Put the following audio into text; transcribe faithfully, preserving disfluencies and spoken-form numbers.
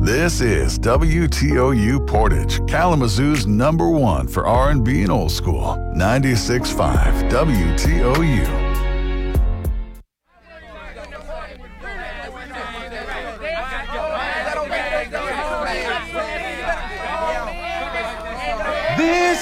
This is W T O U Portage, Kalamazoo's number one for R and B and old school. ninety-six point five W T O U. This